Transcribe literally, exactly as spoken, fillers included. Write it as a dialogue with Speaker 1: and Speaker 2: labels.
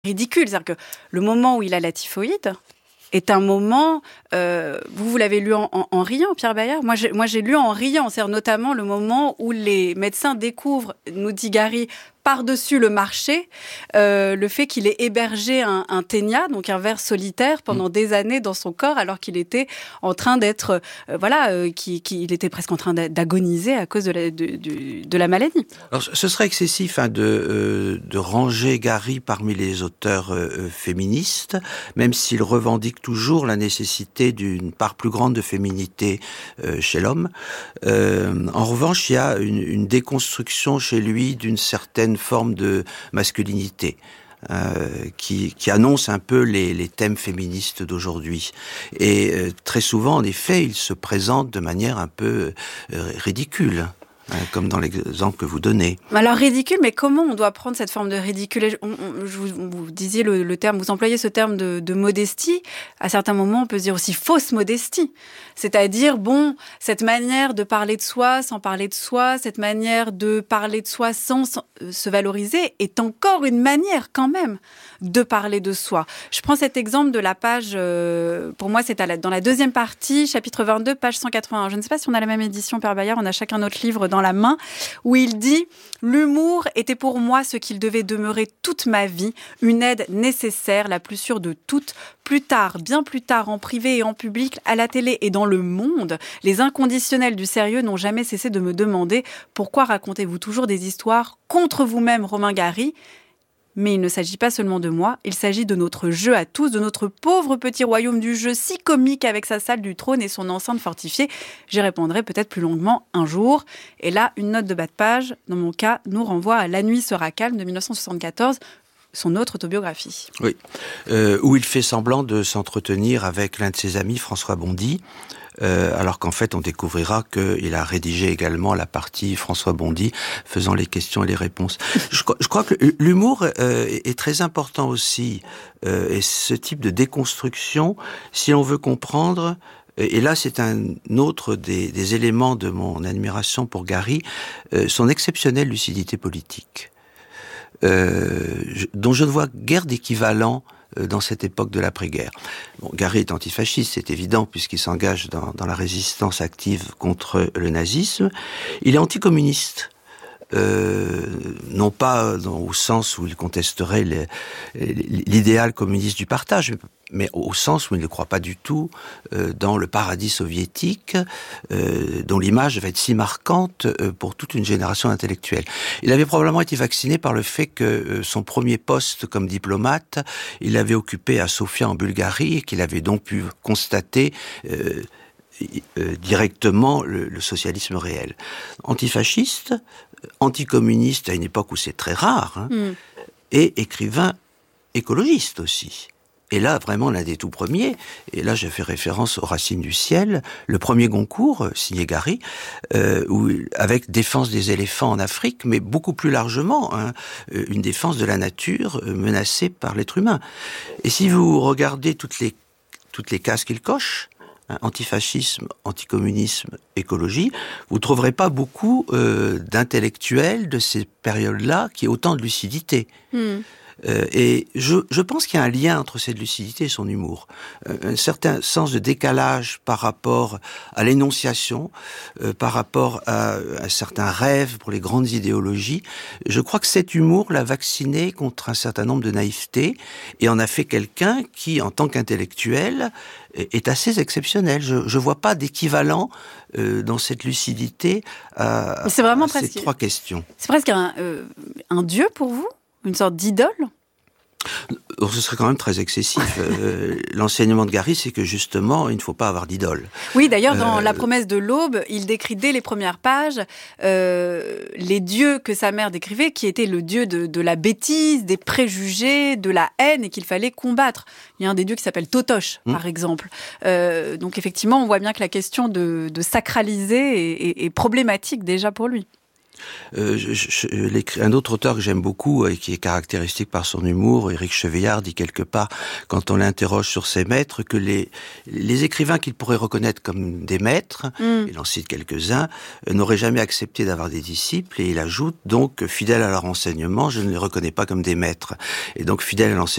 Speaker 1: ridicule. C'est-à-dire que le moment où il a la typhoïde est un moment... Euh, vous, vous l'avez lu en, en, en riant, Pierre Bayard. Moi j'ai, moi, j'ai lu en riant. C'est-à-dire notamment le moment où les médecins découvrent, nous dit Gary, par-dessus le marché, euh, le fait qu'il ait hébergé un, un ténia, donc un ver solitaire, pendant mmh. des années dans son corps, alors qu'il était en train d'être... Euh, voilà, euh, qu'il, qu'il était presque en train d'agoniser à cause de la, de, de, de la maladie.
Speaker 2: Alors, ce serait excessif hein, de, euh, de ranger Gary parmi les auteurs euh, féministes, même s'il revendique toujours la nécessité d'une part plus grande de féminité euh, chez l'homme. Euh, en revanche, il y a une, une déconstruction chez lui d'une certaine forme de masculinité. Euh, qui, qui annonce un peu les, les thèmes féministes d'aujourd'hui. Et euh, très souvent, en effet, il se présente de manière un peu euh, ridicule. Comme dans l'exemple que vous donnez.
Speaker 1: Alors ridicule, mais comment on doit prendre cette forme de ridicule? on, on, je vous, vous disiez le, le terme, vous employez ce terme de, de modestie. À certains moments, on peut se dire aussi fausse modestie. C'est-à-dire, bon, cette manière de parler de soi sans parler de soi, cette manière de parler de soi sans, sans euh, se valoriser est encore une manière quand même de parler de soi. Je prends cet exemple de la page, euh, pour moi c'est à la, dans la deuxième partie, chapitre vingt-deux, page cent quatre-vingt-un. Je ne sais pas si on a la même édition, Père Bayard, on a chacun notre livre dans la main, où il dit « L'humour était pour moi ce qu'il devait demeurer toute ma vie, une aide nécessaire, la plus sûre de toutes. Plus tard, bien plus tard, en privé et en public, à la télé et dans le monde, les inconditionnels du sérieux n'ont jamais cessé de me demander « Pourquoi racontez-vous toujours des histoires contre vous-même, Romain Gary ?» Mais il ne s'agit pas seulement de moi, il s'agit de notre jeu à tous, de notre pauvre petit royaume du jeu si comique avec sa salle du trône et son enceinte fortifiée. J'y répondrai peut-être plus longuement un jour. Et là, une note de bas de page, dans mon cas, nous renvoie à La nuit sera calme de dix-neuf cent soixante-quatorze, son autre autobiographie.
Speaker 2: Oui, euh, où il fait semblant de s'entretenir avec l'un de ses amis, François Bondy, Euh, alors qu'en fait, on découvrira qu'il a rédigé également la partie François Bondy, faisant les questions et les réponses. Je, je crois que l'humour euh, est très important aussi, euh, et ce type de déconstruction, si on veut comprendre, et là c'est un autre des, des éléments de mon admiration pour Gary, euh, son exceptionnelle lucidité politique, euh, je, dont je ne vois guère d'équivalent dans cette époque de l'après-guerre. Bon, Gary est antifasciste, c'est évident, puisqu'il s'engage dans, dans la résistance active contre le nazisme. Il est anticommuniste. Euh, non pas dans, au sens où il contesterait les, l'idéal communiste du partage, mais au sens où il ne croit pas du tout euh, dans le paradis soviétique, euh, dont l'image va être si marquante euh, pour toute une génération intellectuelle. Il avait probablement été vacciné par le fait que euh, son premier poste comme diplomate, il l'avait occupé à Sofia en Bulgarie, et qu'il avait donc pu constater euh, euh, directement le, le socialisme réel. Antifasciste, anticommuniste à une époque où c'est très rare, hein, mm. et écrivain écologiste aussi. Et là, vraiment, l'un des tout premiers, et là, j'ai fait référence aux Racines du ciel, le premier Goncourt, signé Gary, euh, où, avec défense des éléphants en Afrique, mais beaucoup plus largement, hein, une défense de la nature menacée par l'être humain. Et si vous regardez toutes les, toutes les cases qu'il coche, antifascisme, anticommunisme, écologie, vous ne trouverez pas beaucoup euh, d'intellectuels de ces périodes-là qui aient autant de lucidité. Mm. Euh, et je, je pense qu'il y a un lien entre cette lucidité et son humour. Euh, un certain sens de décalage par rapport à l'énonciation, euh, par rapport à, à un certain rêve pour les grandes idéologies. Je crois que cet humour l'a vacciné contre un certain nombre de naïvetés et en a fait quelqu'un qui, en tant qu'intellectuel, est assez exceptionnel. Je ne vois pas d'équivalent euh, dans cette lucidité à,
Speaker 1: c'est vraiment
Speaker 2: à ces
Speaker 1: presque,
Speaker 2: trois questions.
Speaker 1: C'est presque un, euh, un dieu pour vous ? Une sorte d'idole ?
Speaker 2: Ce serait quand même très excessif. euh, l'enseignement de Gary, c'est que justement, il ne faut pas avoir d'idole.
Speaker 1: Oui, d'ailleurs, dans euh... La promesse de l'aube, il décrit dès les premières pages euh, les dieux que sa mère décrivait, qui étaient le dieu de, de la bêtise, des préjugés, de la haine, et qu'il fallait combattre. Il y a un des dieux qui s'appelle Totoche, mmh. par exemple. Euh, donc effectivement, on voit bien que la question de, de sacraliser est, est, est problématique déjà pour lui.
Speaker 2: Euh, je, je, un autre auteur que j'aime beaucoup et qui est caractéristique par son humour, Éric Chevillard, dit quelque part, quand on l'interroge sur ses maîtres, que les, les écrivains qu'il pourrait reconnaître comme des maîtres, mm. il en cite quelques-uns, euh, n'auraient jamais accepté d'avoir des disciples, et il ajoute donc, fidèle à leur enseignement, je ne les reconnais pas comme des maîtres. Et donc, fidèle à l'enseignement,